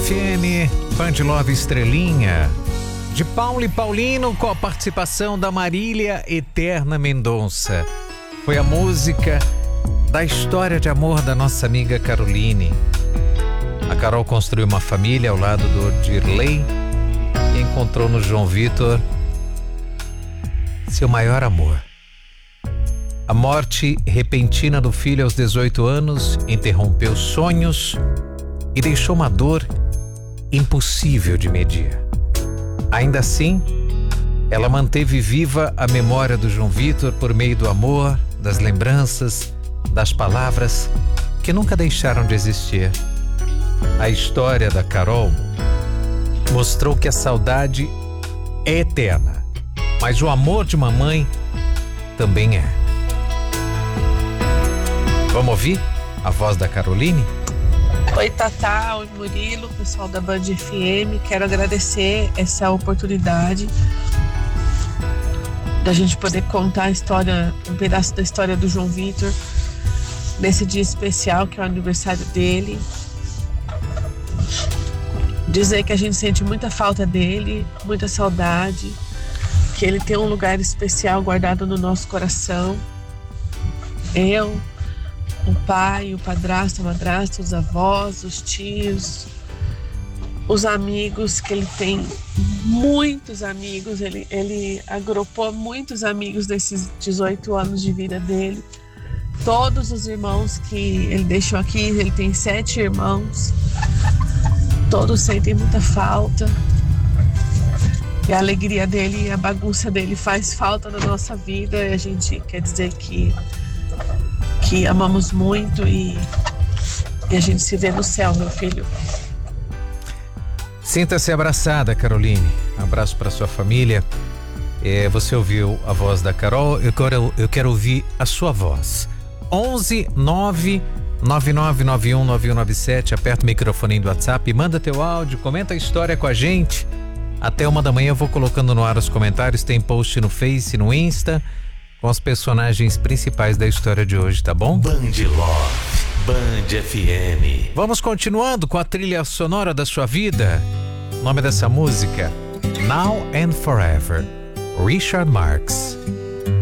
FM, Band Love Estrelinha, de Paulo e Paulino, com a participação da Marília Eterna Mendonça. Foi a música da história de amor da nossa amiga Caroline. A Carol construiu uma família ao lado do Dirley e encontrou no João Vitor seu maior amor. A morte repentina do filho aos 18 anos interrompeu sonhos e deixou uma dor impossível de medir. Ainda assim, ela manteve viva a memória do João Vitor por meio do amor, das lembranças, das palavras que nunca deixaram de existir. A história da Carol mostrou que a saudade é eterna, mas o amor de uma mãe também é. Vamos ouvir a voz da Caroline? Oi, Tatá, oi, Murilo, pessoal da Band FM. Quero agradecer essa oportunidade da gente poder contar a história, um pedaço da história do João Vitor nesse dia especial que é o aniversário dele. Dizer que a gente sente muita falta dele, muita saudade, que ele tem um lugar especial guardado no nosso coração. Eu, o pai, o padrasto, a madrasta, os avós, os tios, os amigos, que ele tem muitos amigos, ele agrupou muitos amigos desses 18 anos de vida dele, todos os irmãos que ele deixou aqui, ele tem 7 irmãos, todos sentem muita falta, e a alegria dele e a bagunça dele faz falta na nossa vida, e a gente quer dizer que amamos muito e a gente se vê no céu, meu filho. Sinta-se abraçada, Caroline. Um abraço para sua família. Você ouviu a voz da Carol, eu quero ouvir a sua voz. 11 9 9991 9197. Aperta o microfone do WhatsApp, manda teu áudio, comenta a história com a gente. Até 1 da manhã eu vou colocando no ar os comentários. Tem post no Face, no Insta, com os personagens principais da história de hoje, tá bom? Band Love, Band FM. Vamos continuando com a trilha sonora da sua vida. O nome dessa música, Now and Forever, Richard Marx.